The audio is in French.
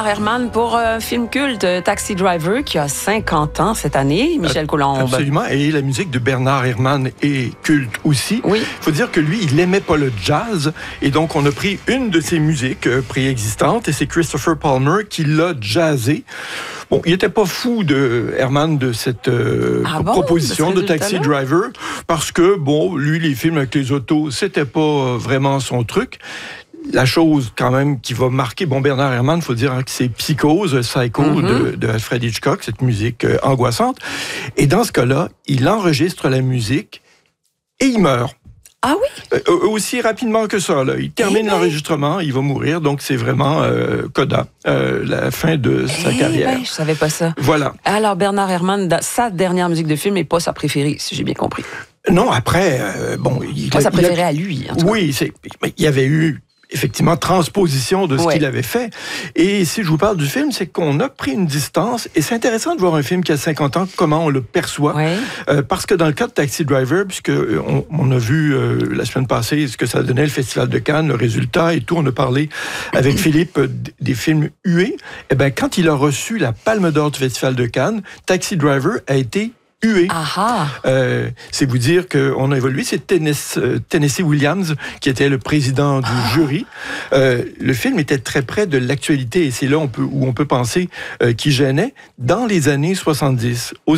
Herman pour un film culte, Taxi Driver, qui a 50 ans cette année, Michel Colombe. Absolument, et la musique de Bernard Herrmann est culte aussi. Oui. Il faut dire que lui, il n'aimait pas le jazz, et donc on a pris une de ses musiques préexistantes, et c'est Christopher Palmer qui l'a jazzé. Bon, il n'était pas fou de Herrmann de cette proposition de Taxi Driver, parce que, bon, lui, les films avec les autos, c'était pas vraiment son truc. La chose, quand même, qui va marquer Bernard Herrmann, il faut dire que c'est Psychose, Psycho de Alfred Hitchcock, cette musique angoissante. Et dans ce cas-là, il enregistre la musique et il meurt. Ah oui? Aussi rapidement que ça. Là. Il termine l'enregistrement, il va mourir, donc c'est vraiment coda, la fin de sa carrière. Je savais pas ça. Voilà. Alors, Bernard Herrmann, sa dernière musique de film n'est pas sa préférée, si j'ai bien compris. Non, après, sa préférée à lui, en tout cas. Oui, il y avait eu effectivement transposition de ce qu'il avait fait. Et si je vous parle du film, c'est qu'on a pris une distance, et c'est intéressant de voir un film qui a 50 ans, comment on le perçoit. Parce que dans le cas de Taxi Driver, puisque on a vu la semaine passée ce que ça donnait, le Festival de Cannes, le résultat et tout, on a parlé avec Philippe des films hués, et bien quand il a reçu la Palme d'Or du Festival de Cannes, Taxi Driver a été hué. C'est vous dire qu'on a évolué. C'est Tennessee Williams qui était le président du jury. Le film était très près de l'actualité, et c'est là où on peut penser qu'il gênait dans les années 70.